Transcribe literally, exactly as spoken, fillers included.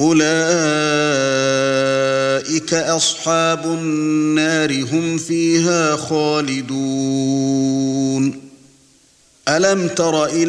أولئك أصحاب النار هم فيها خالدون ألم تر إلى